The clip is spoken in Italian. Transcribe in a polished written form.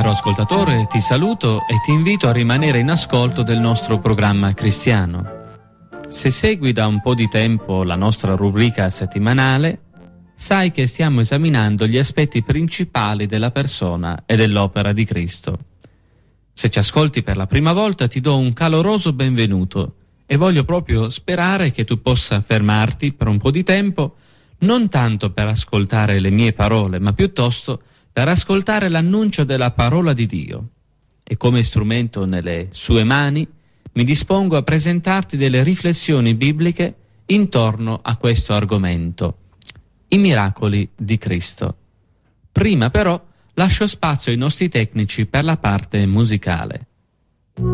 Caro ascoltatore, ti saluto e ti invito a rimanere in ascolto del nostro programma cristiano. Se segui da un po' di tempo la nostra rubrica settimanale, sai che stiamo esaminando gli aspetti principali della persona e dell'opera di Cristo. Se ci ascolti per la prima volta ti do un caloroso benvenuto e voglio proprio sperare che tu possa fermarti per un po' di tempo, non tanto per ascoltare le mie parole, ma piuttosto per ascoltare l'annuncio della parola di Dio. E come strumento nelle sue mani mi dispongo a presentarti delle riflessioni bibliche intorno a questo argomento, i miracoli di Cristo. Prima però lascio spazio ai nostri tecnici per la parte musicale.